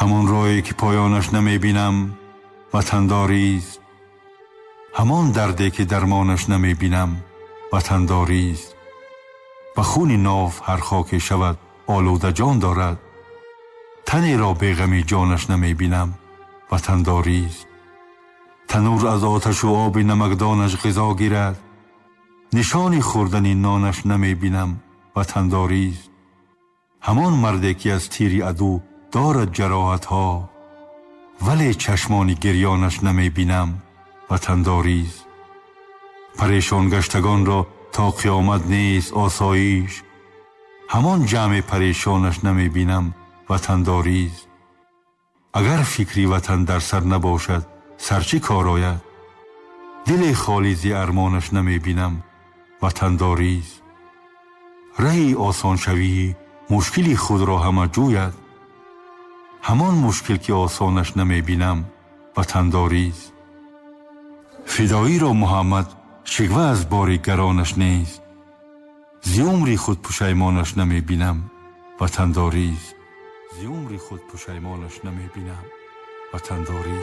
همان راهی که پایانش نمی بینم وطنداری است، همان دردی که درمانش نمی بینم وطنداری است. به خون ناف هر خاک شود آلوده جان دارد، تنی را به غم جانش نمی بینم وطنداری است. تنور از آتش و آب نمکدانش غذا گیرد، نشانی خوردن نانش نمی بینم وطنداری است. همان مردی که از تیر عدو دارد جراحت ها، ولی چشمان گریانش نمی بینم وطنداری است. پریشان گشتگان را تا قیامت نیست آسایش، همان جمع پریشانش نمی بینم وطنداری است. اگر فکری وطن در سر نباشد سرچی کار آید، دل خالی ز ارمانش نمی بینم وطنداری است. رهی آسان شوی مشکلی خود را همه جوید، همان مشکل که آسانش نمی بینم وطنداری است. فدایی را محمد شکوه از بار گرانش نیست، ز عمر خود پشیمانش نمی بینم وطنداری است. ز عمر خود پشیمانش نمی بینم وطنداری.